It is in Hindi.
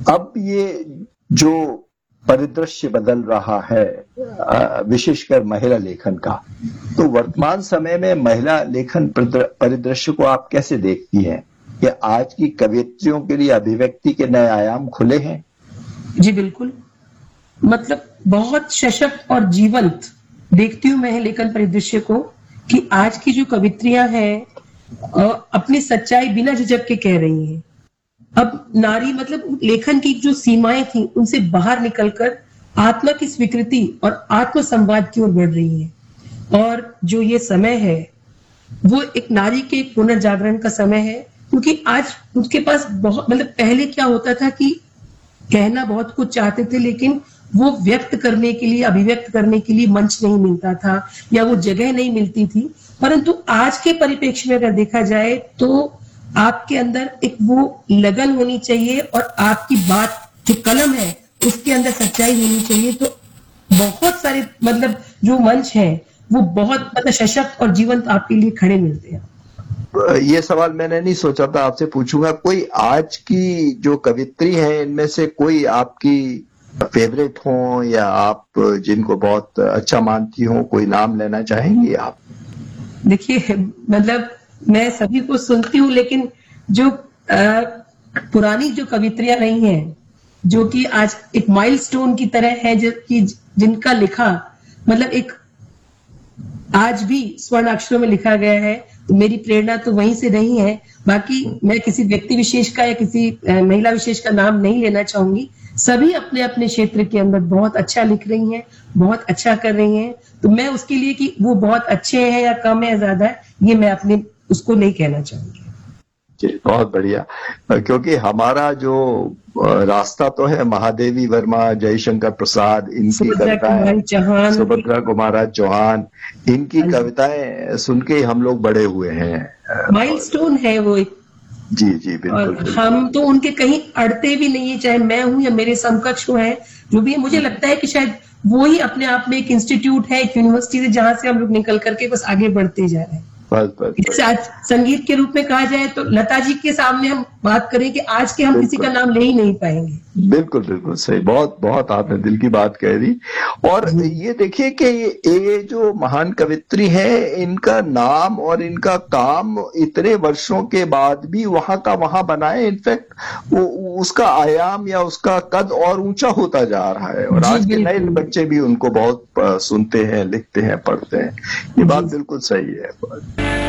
अब ये जो परिदृश्य बदल रहा है विशेषकर महिला लेखन का, तो वर्तमान समय में महिला लेखन परिदृश्य को आप कैसे देखती हैं? कि आज की कवियत्रियों के लिए अभिव्यक्ति के नए आयाम खुले हैं? जी बिल्कुल, मतलब बहुत सशक्त और जीवंत देखती हूँ मैं लेखन परिदृश्य को, कि आज की जो कवित्रियां हैं अपनी सच्चाई बिना झिझक के कह रही हैं। अब नारी मतलब लेखन की जो सीमाएं थी उनसे बाहर निकलकर आत्मा की स्वीकृति और आत्म संवाद की ओर बढ़ रही है। और जो ये समय है वो एक नारी के पुनर्जागरण का समय है, क्योंकि आज उसके पास बहुत मतलब पहले क्या होता था कि कहना बहुत कुछ चाहते थे लेकिन वो व्यक्त करने के लिए, अभिव्यक्त करने के लिए मंच नहीं मिलता था या वो जगह नहीं मिलती थी। परंतु आज के परिप्रेक्ष्य में अगर देखा जाए तो आपके अंदर एक वो लगन होनी चाहिए और आपकी बात जो कलम है उसके अंदर सच्चाई होनी चाहिए। तो बहुत सारे मतलब जो मंच है वो बहुत मतलब सशक्त और जीवंत आपके लिए खड़े मिलते हैं। ये सवाल मैंने नहीं सोचा था आपसे पूछूंगा। कोई आज की जो कवित्री हैं इनमें से कोई आपकी फेवरेट हो या आप जिनको बहुत अच्छा मानती हो, कोई नाम लेना चाहेंगी आप? देखिए मतलब मैं सभी को सुनती हूँ लेकिन जो पुरानी जो कवित्रियां रही हैं जो कि आज एक माइलस्टोन की तरह है, जो कि जिनका लिखा मतलब एक आज भी स्वर्ण अक्षरों में लिखा गया है, तो मेरी प्रेरणा तो वहीं से रही है। बाकी मैं किसी व्यक्ति विशेष का या किसी महिला विशेष का नाम नहीं लेना चाहूंगी। सभी अपने अपने क्षेत्र के अंदर बहुत अच्छा लिख रही हैं, बहुत अच्छा कर रही हैं। तो मैं उसके लिए कि वो बहुत अच्छे हैं या कम है या ज्यादा है, ये मैं अपने उसको नहीं कहना चाहूंगी। बहुत बढ़िया, क्योंकि हमारा जो रास्ता तो है महादेवी वर्मा, जयशंकर प्रसाद, इनकी कविताएं, सुभद्रा कुमारी चौहान, इनकी कविताएं सुन के हम लोग बड़े हुए हैं। माइलस्टोन है वो एक। जी जी बिल्कुल, और हम तो उनके कहीं अड़ते भी नहीं है, चाहे मैं हूं या मेरे समकक्ष हैं जो भी है। मुझे लगता है कि शायद वो ही अपने आप में एक इंस्टीट्यूट है, एक यूनिवर्सिटी से जहां से हम लोग निकल करके बस आगे बढ़ते जा रहे हैं। जैसे आज संगीत के रूप में कहा जाए तो लता जी के सामने हम बात करें कि आज के हम किसी का नाम ले ही नहीं पाएंगे। बिल्कुल बिल्कुल सही, बहुत बहुत आपने दिल की बात कह दी। और ये देखिए कि ये जो महान कवित्री है, इनका नाम और इनका काम इतने वर्षों के बाद भी वहां का वहां बना है। इनफैक्ट वो उसका आयाम या उसका कद और ऊंचा होता जा रहा है और आज के नए बच्चे भी उनको बहुत सुनते हैं, लिखते हैं, पढ़ते हैं। ये बात बिल्कुल सही है।